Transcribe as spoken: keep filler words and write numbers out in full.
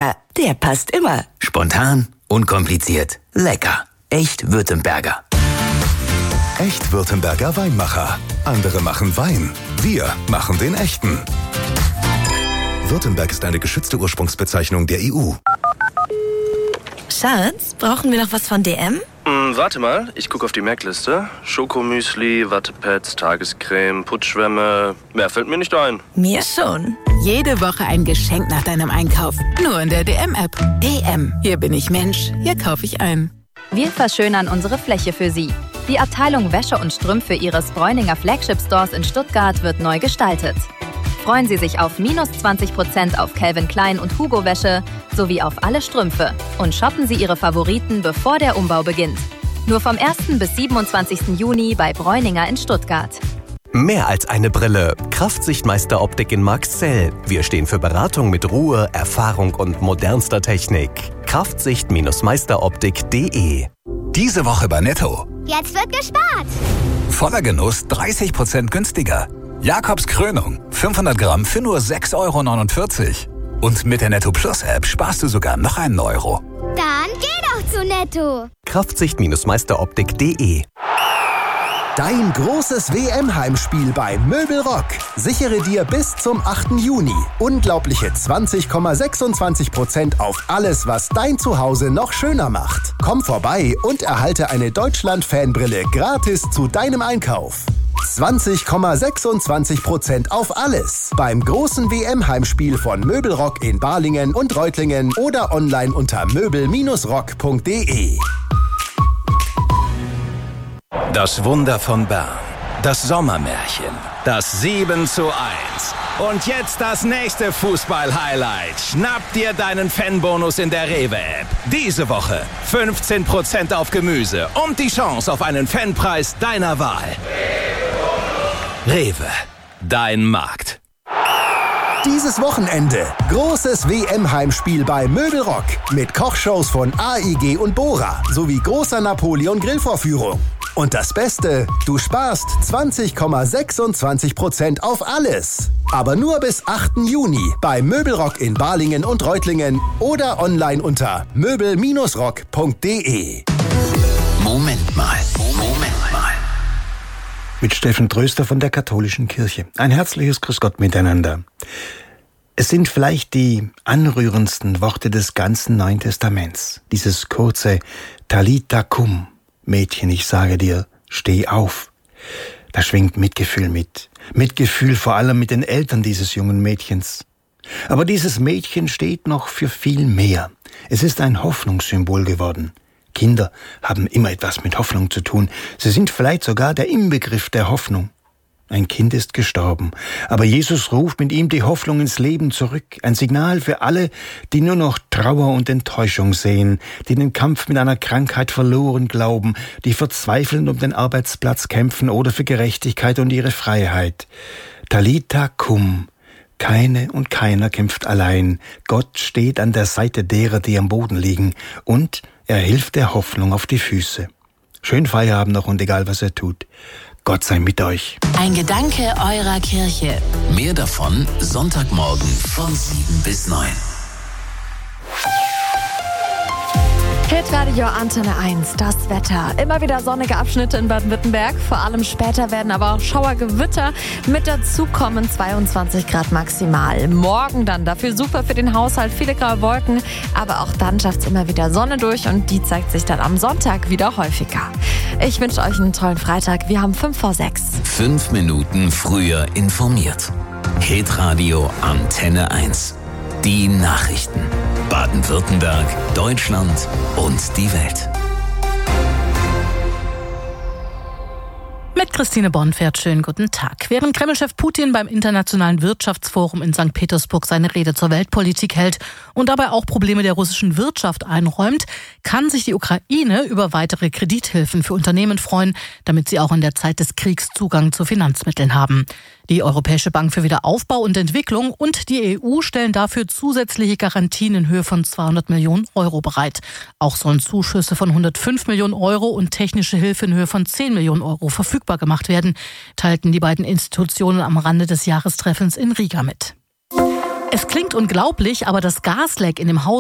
Württemberger, der passt immer. Spontan, unkompliziert, lecker. Echt Württemberger. Echt Württemberger Weinmacher. Andere machen Wein. Wir machen den echten. Württemberg ist eine geschützte Ursprungsbezeichnung der E U. Schatz, brauchen wir noch was von D M? Hm, warte mal, ich gucke auf die Merkliste. Schokomüsli, Wattepads, Tagescreme, Putzschwämme. Mehr fällt mir nicht ein. Mir schon. Jede Woche ein Geschenk nach deinem Einkauf. Nur in der D M-App. D M. Hier bin ich Mensch. Hier kaufe ich ein. Wir verschönern unsere Fläche für Sie. Die Abteilung Wäsche und Strümpfe Ihres Bräuninger Flagship Stores in Stuttgart wird neu gestaltet. Freuen Sie sich auf minus zwanzig Prozent auf Calvin Klein und Hugo Wäsche sowie auf alle Strümpfe und shoppen Sie Ihre Favoriten, bevor der Umbau beginnt. Nur vom ersten bis siebenundzwanzigsten Juni bei Bräuninger in Stuttgart. Mehr als eine Brille. Kraftsichtmeister Optik in Marxzell. Wir stehen für Beratung mit Ruhe, Erfahrung und modernster Technik. Kraftsicht-meisteroptik punkt de. Diese Woche bei Netto. Jetzt wird gespart. Voller Genuss dreißig Prozent günstiger. Jakobs Krönung. fünfhundert Gramm für nur sechs Euro neunundvierzig. Und mit der Netto Plus App sparst du sogar noch einen Euro. Dann geh doch zu Netto. Kraftsicht-meisteroptik punkt de. Dein großes W M-Heimspiel bei Möbelrock. Sichere dir bis zum achten Juni unglaubliche zwanzig Komma sechsundzwanzig Prozent auf alles, was dein Zuhause noch schöner macht. Komm vorbei und erhalte eine Deutschland-Fanbrille gratis zu deinem Einkauf. zwanzig Komma sechsundzwanzig Prozent auf alles beim großen W M-Heimspiel von Möbelrock in Balingen und Reutlingen oder online unter möbel Bindestrich rock punkt de. Das Wunder von Bern, das Sommermärchen, das sieben zu eins. Und jetzt das nächste Fußball-Highlight. Schnapp dir deinen Fanbonus in der Rewe-App. Diese Woche fünfzehn Prozent auf Gemüse und die Chance auf einen Fanpreis deiner Wahl. Rewe, dein Markt. Dieses Wochenende großes W M-Heimspiel bei Möbelrock mit Kochshows von A I G und Bora sowie großer Napoleon-Grillvorführung. Und das Beste, du sparst zwanzig Komma sechsundzwanzig Prozent auf alles. Aber nur bis achten Juni bei Möbelrock in Balingen und Reutlingen oder online unter möbel Bindestrich rock punkt de. Moment mal, Moment mal. Mit Steffen Tröster von der Katholischen Kirche. Ein herzliches Grüß Gott miteinander. Es sind vielleicht die anrührendsten Worte des ganzen Neuen Testaments. Dieses kurze Talita cum. Mädchen, ich sage dir, steh auf. Da schwingt Mitgefühl mit. Mitgefühl vor allem mit den Eltern dieses jungen Mädchens. Aber dieses Mädchen steht noch für viel mehr. Es ist ein Hoffnungssymbol geworden. Kinder haben immer etwas mit Hoffnung zu tun. Sie sind vielleicht sogar der Inbegriff der Hoffnung. Ein Kind ist gestorben, aber Jesus ruft mit ihm die Hoffnung ins Leben zurück. Ein Signal für alle, die nur noch Trauer und Enttäuschung sehen, die den Kampf mit einer Krankheit verloren glauben, die verzweifelnd um den Arbeitsplatz kämpfen oder für Gerechtigkeit und ihre Freiheit. Talita cum. Keine und keiner kämpft allein. Gott steht an der Seite derer, die am Boden liegen, und er hilft der Hoffnung auf die Füße. Schönen Feierabend noch und egal, was er tut. Gott sei mit euch. Ein Gedanke eurer Kirche. Mehr davon Sonntagmorgen von sieben bis neun. Hitradio Antenne eins, das Wetter. Immer wieder sonnige Abschnitte in Baden-Württemberg. Vor allem später werden aber auch Schauergewitter mit dazu kommen. zweiundzwanzig Grad maximal. Morgen dann dafür super für den Haushalt. Viele graue Wolken. Aber auch dann schafft es immer wieder Sonne durch. Und die zeigt sich dann am Sonntag wieder häufiger. Ich wünsche euch einen tollen Freitag. Wir haben fünf vor sechs. Fünf Minuten früher informiert. Hitradio Antenne eins. Die Nachrichten. Baden-Württemberg, Deutschland und die Welt. Mit Christine Bonfert, schönen guten Tag. Während Kreml-Chef Putin beim Internationalen Wirtschaftsforum in Sankt Petersburg seine Rede zur Weltpolitik hält und dabei auch Probleme der russischen Wirtschaft einräumt, kann sich die Ukraine über weitere Kredithilfen für Unternehmen freuen, damit sie auch in der Zeit des Kriegs Zugang zu Finanzmitteln haben. Die Europäische Bank für Wiederaufbau und Entwicklung und die E U stellen dafür zusätzliche Garantien in Höhe von zweihundert Millionen Euro bereit. Auch sollen Zuschüsse von hundertfünf Millionen Euro und technische Hilfe in Höhe von zehn Millionen Euro verfügbar gemacht werden, teilten die beiden Institutionen am Rande des Jahrestreffens in Riga mit. Es klingt unglaublich, aber das Gasleck in dem Haus